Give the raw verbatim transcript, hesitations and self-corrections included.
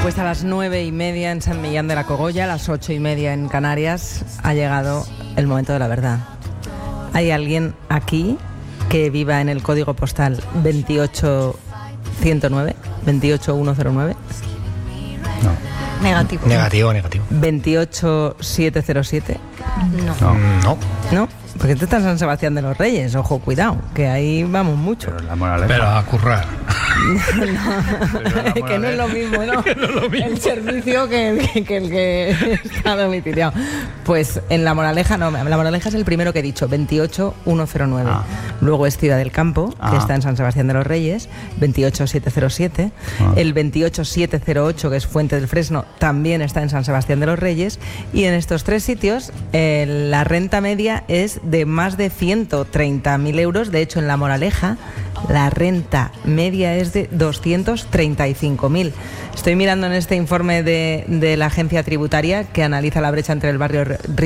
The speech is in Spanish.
Pues a las nueve y media en San Millán de la Cogolla, a las ocho y media en Canarias, ha llegado el momento de la verdad. ¿Hay alguien aquí que viva en el código postal veintiocho ciento nueve? ¿veintiocho mil ciento nueve? No. Negativo. Negativo, negativo. ¿veintiocho mil setecientos siete? No. No. ¿No? Porque tú estás en San Sebastián de los Reyes, ojo, cuidado, que ahí vamos mucho. Pero la moraleja. Pero a currar. No, que no es lo mismo, ¿no? no es lo mismo. El servicio que el que, que el que está domiciliado. Pues en La Moraleja, no, La Moraleja es el primero que he dicho, veintiocho mil ciento nueve. Ah. Luego es Ciudad del Campo, Ah. que está en San Sebastián de los Reyes, veintiocho mil setecientos siete. Ah. El veintiocho mil setecientos ocho, que es Fuente del Fresno, también está en San Sebastián de los Reyes. Y en estos tres sitios eh, la renta media es de más de ciento treinta mil euros. De hecho, en La Moraleja la renta media es de doscientos treinta y cinco mil. Estoy mirando en este informe de, de la agencia tributaria que analiza la brecha entre el barrio